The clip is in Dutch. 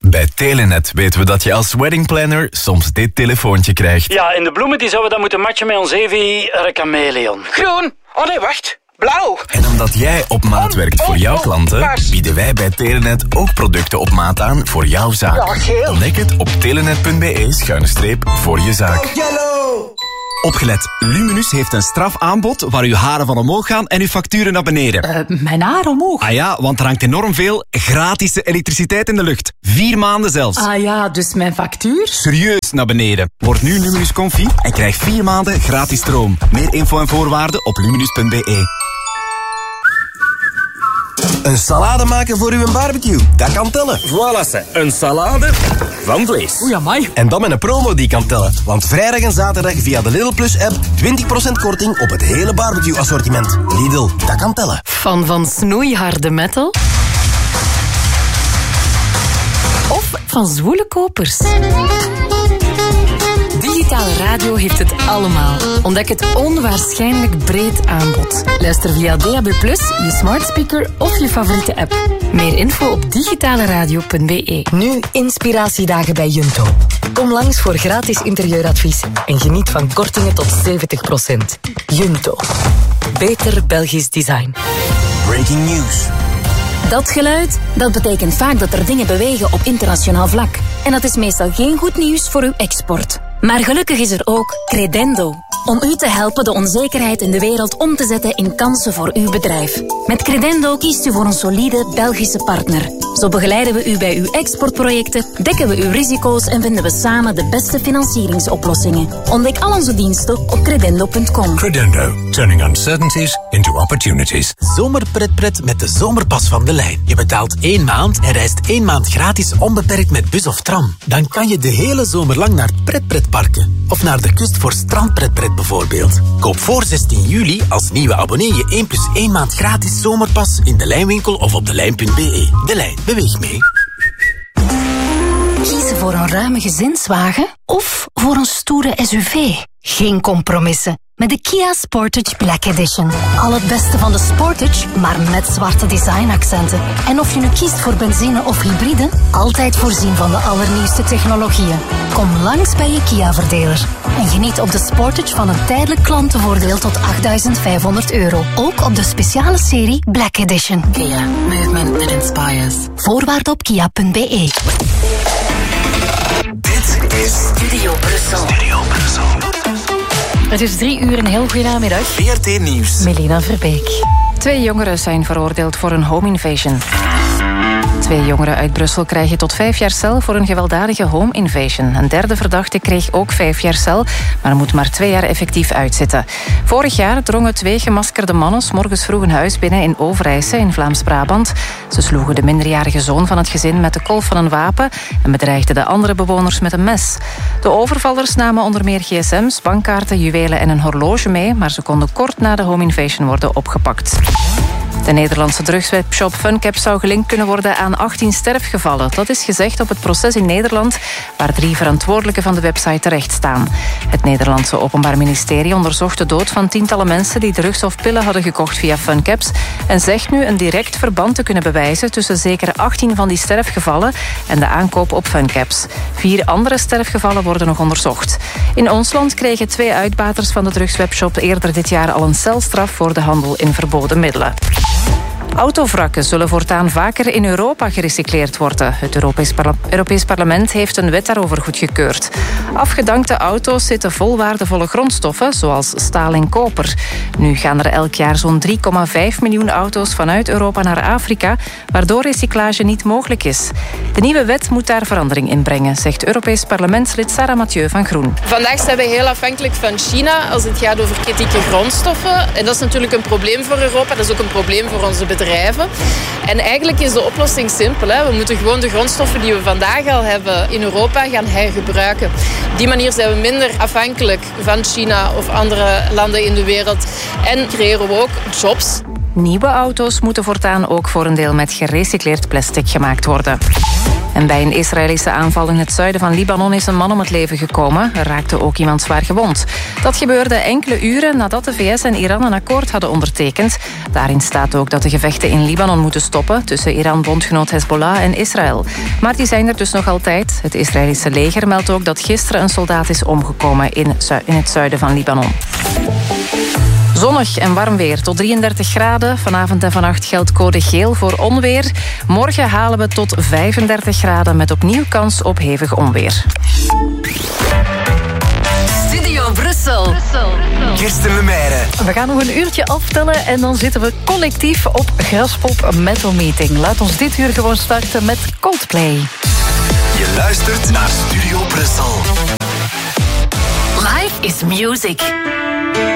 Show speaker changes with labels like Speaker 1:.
Speaker 1: Bij Telenet weten we dat je als weddingplanner soms dit telefoontje krijgt.
Speaker 2: Ja, en de bloemen die zouden dan moeten matchen met ons Evi chameleon.
Speaker 3: Groen. Oh nee, wacht. Blauw.
Speaker 1: En omdat jij op maat werkt voor jouw klanten, bieden wij bij Telenet ook producten op maat aan voor jouw zaak.
Speaker 3: Ja, geel.
Speaker 1: Ontdek het op telenet.be/voor je zaak.
Speaker 3: Yellow.
Speaker 4: Opgelet, Luminus heeft een strafaanbod waar uw haren van omhoog gaan en uw facturen naar beneden.
Speaker 5: Mijn haar omhoog?
Speaker 4: Ah ja, want er hangt enorm veel gratis elektriciteit in de lucht. 4 maanden zelfs.
Speaker 5: Ah ja, dus mijn factuur?
Speaker 4: Serieus naar beneden. Word nu Luminus Comfy en krijg 4 maanden gratis stroom. Meer info en voorwaarden op luminus.be.
Speaker 6: Een salade maken voor uw barbecue, dat kan tellen.
Speaker 7: Voilà, een salade van vlees.
Speaker 5: Oei, amai.
Speaker 6: En dan met een promo die kan tellen. Want vrijdag en zaterdag via de Lidl Plus app 20% korting op het hele barbecue assortiment. Lidl, dat kan tellen.
Speaker 8: Fan van snoeiharde metal? Of van zwoele kopers? Digitale radio heeft het allemaal. Ontdek het onwaarschijnlijk breed aanbod. Luister via DAB+, je smart speaker of je favoriete app. Meer info op digitaleradio.be.
Speaker 9: Nu inspiratiedagen bij Junto. Kom langs voor gratis interieuradvies en geniet van kortingen tot 70%. Junto. Beter Belgisch design.
Speaker 6: Breaking news.
Speaker 10: Dat geluid, dat betekent vaak dat er dingen bewegen op internationaal vlak. En dat is meestal geen goed nieuws voor uw export. Maar gelukkig is er ook Credendo. Om u te helpen de onzekerheid in de wereld om te zetten in kansen voor uw bedrijf. Met Credendo kiest u voor een solide Belgische partner. Zo begeleiden we u bij uw exportprojecten, dekken we uw risico's en vinden we samen de beste financieringsoplossingen. Ontdek al onze diensten op credendo.com.
Speaker 11: Credendo, turning uncertainties into opportunities.
Speaker 12: Zomerpretpret met de zomerpas van De Lijn. Je betaalt 1 maand en reist 1 maand gratis onbeperkt met bus of tram. Dan kan je de hele zomer lang naar pretparken. Of naar de kust voor strandpretpret bijvoorbeeld. Koop voor 16 juli als nieuwe abonnee je 1+1 maand gratis zomerpas in De Lijnwinkel of op delijn.be. De Lijn, beweeg mee.
Speaker 10: Kiezen voor een ruime gezinswagen of voor een stoere SUV? Geen compromissen. Met de Kia Sportage Black Edition. Al het beste van de Sportage, maar met zwarte designaccenten. En of je nu kiest voor benzine of hybride, altijd voorzien van de allernieuwste technologieën. Kom langs bij je Kia-verdeler. En geniet op de Sportage van een tijdelijk klantenvoordeel tot €8.500. Ook op de speciale serie Black Edition.
Speaker 8: Kia, movement that inspires.
Speaker 10: Voorwaarden op kia.be.
Speaker 1: Dit is
Speaker 8: Studio Brussel.
Speaker 5: Het is 3 uur, een heel goede namiddag.
Speaker 4: VRT Nieuws.
Speaker 5: Melina Verbeek.
Speaker 8: 2 jongeren zijn veroordeeld voor een home invasion. 2 jongeren uit Brussel krijgen tot 5 jaar cel voor een gewelddadige home invasion. Een derde verdachte kreeg ook 5 jaar cel, maar moet maar 2 jaar effectief uitzitten. Vorig jaar drongen 2 gemaskerde mannen 's morgens vroeg een huis binnen in Overijse in Vlaams-Brabant. Ze sloegen de minderjarige zoon van het gezin met de kolf van een wapen en bedreigden de andere bewoners met een mes. De overvallers namen onder meer gsm's, bankkaarten, juwelen en een horloge mee, maar ze konden kort na de home invasion worden opgepakt. De Nederlandse drugswebshop Funcap zou gelinkt kunnen worden aan 18 sterfgevallen. Dat is gezegd op het proces in Nederland, waar 3 verantwoordelijken van de website terecht staan. Het Nederlandse Openbaar Ministerie onderzocht de dood van tientallen mensen die drugs of pillen hadden gekocht via Funcaps en zegt nu een direct verband te kunnen bewijzen tussen zeker 18 van die sterfgevallen en de aankoop op Funcaps. 4 andere sterfgevallen worden nog onderzocht. In ons land kregen 2 uitbaters van de drugswebshop eerder dit jaar al een celstraf voor de handel in verboden middelen. Autovrakken zullen voortaan vaker in Europa gerecycleerd worden. Het Europees Parlement heeft een wet daarover goedgekeurd. Afgedankte auto's zitten vol waardevolle grondstoffen, zoals staal en koper. Nu gaan er elk jaar zo'n 3,5 miljoen auto's vanuit Europa naar Afrika, waardoor recyclage niet mogelijk is. De nieuwe wet moet daar verandering in brengen, zegt Europees Parlementslid Sarah Mathieu van Groen.
Speaker 13: Vandaag zijn we heel afhankelijk van China als het gaat over kritieke grondstoffen. En dat is natuurlijk een probleem voor Europa, dat is ook een probleem voor onze bedrijven. En eigenlijk is de oplossing simpel. Hè? We moeten gewoon de grondstoffen die we vandaag al hebben in Europa gaan hergebruiken. Op die manier zijn we minder afhankelijk van China of andere landen in de wereld. En creëren we ook jobs.
Speaker 8: Nieuwe auto's moeten voortaan ook voor een deel met gerecycleerd plastic gemaakt worden. En bij een Israëlische aanval in het zuiden van Libanon is een man om het leven gekomen. Er raakte ook iemand zwaar gewond. Dat gebeurde enkele uren nadat de VS en Iran een akkoord hadden ondertekend. Daarin staat ook dat de gevechten in Libanon moeten stoppen tussen Iran-bondgenoot Hezbollah en Israël. Maar die zijn er dus nog altijd. Het Israëlische leger meldt ook dat gisteren een soldaat is omgekomen in het zuiden van Libanon. Zonnig en warm weer, tot 33 graden. Vanavond en vannacht geldt code geel voor onweer. Morgen halen we tot 35 graden met opnieuw kans op hevig onweer.
Speaker 5: Studio Brussel.
Speaker 6: Kirsten Lemaire.
Speaker 5: We gaan nog een uurtje aftellen en dan zitten we collectief op Graspop Metal Meeting. Laat ons dit uur gewoon starten met Coldplay.
Speaker 1: Je luistert naar Studio Brussel.
Speaker 5: Life is music.